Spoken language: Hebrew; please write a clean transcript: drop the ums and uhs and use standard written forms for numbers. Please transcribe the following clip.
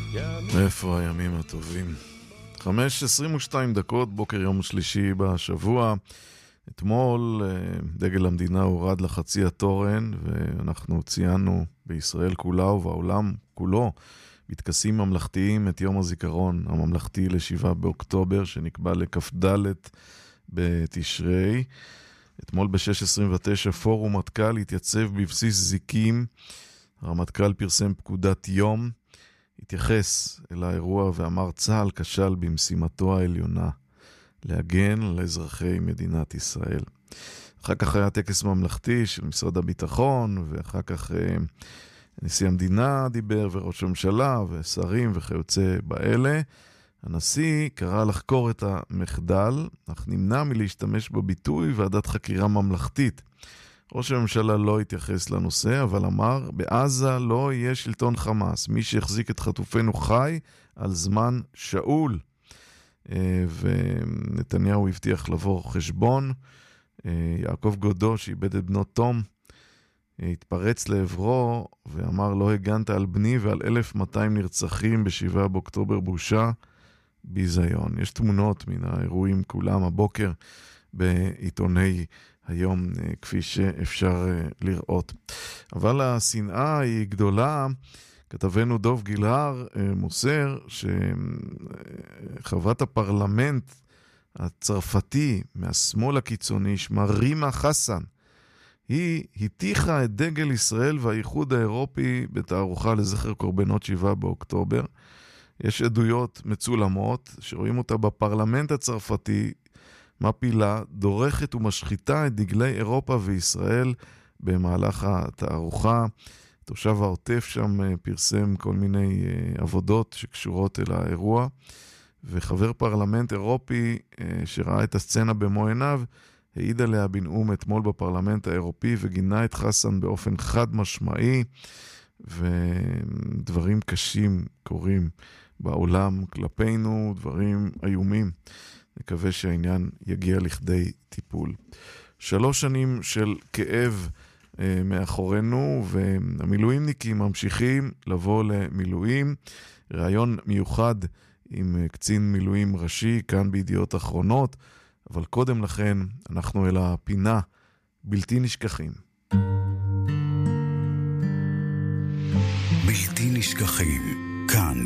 איפה הימים הטובים? 5:22, בוקר יום שלישי בשבוע. אתמול דגל המדינה הורד לחצי התורן, ואנחנו ציינו בישראל כולה ובעולם כולו בטקסים ממלכתיים את יום הזיכרון הממלכתי ל7 באוקטובר, שנקבע לכ"ד בתשרי. אתמול ב-6:29 פורום מטכ"ל התייצב בבסיס זיקים. הרמטכ"ל פרסם פקודת יום, התייחס אל האירוע ואמר: צה"ל כשל במשימתו העליונה, להגן על אזרחי מדינת ישראל. אחר כך היה טקס ממלכתי של משרד הביטחון, ואחר כך נשיא המדינה דיבר, וראש הממשלה ושרים וכיוצא באלה. הנשיא קרא לחקור את המחדל, אך נמנע מלהשתמש בביטוי ועדת חקירה ממלכתית. ראש הממשלה לא התייחס לנושא, אבל אמר: בעזה לא יהיה שלטון חמאס, מי שהחזיק את חטופינו חי על זמן שאול. ונתניהו הבטיח לבוא חשבון. יעקב גודו, שאיבד את בנו תום, התפרץ לעברו ואמר: לא הגנת על בני ועל 1,200 נרצחים ב7 באוקטובר, בושה, ביזיון. יש תמונות מן האירועים כולם הבוקר בעיתוני היום, כפי שאפשר לראות. אבל השנאה היא גדולה. כתבנו דוב גילהר מוסר שחברת הפרלמנט הצרפתי מהשמאל הקיצוני, שמה רימה חסן, היא הטיחה את דגל ישראל והאיחוד האירופי בתערוכה לזכר קורבנות 7 באוקטובר. יש עדויות מצולמות שרואים אותה בפרלמנט הצרפתי, מפילה, דורכת ומשחיתה את דגלי אירופה וישראל במהלך התערוכה. תושב העוטף שם פרסם כל מיני עבודות שקשורות אל האירוע, וחבר פרלמנט אירופי שראה את הסצנה במו עיניו, העיד עליה בנאום אתמול בפרלמנט האירופי, וגינה את חסן באופן חד משמעי, ודברים קשים קורים בעולם כלפינו, דברים איומים. נקווה שהעניין יגיע לכדי טיפול. 3 שנים של כאב מאחורינו, והמילואימניקים ממשיכים לבוא למילואים. רעיון מיוחד עם קצין מילואים ראשי כאן בידיעות אחרונות, אבל קודם לכן אנחנו אל הפינה בלתי נשכחים. בלתי נשכחים, כאן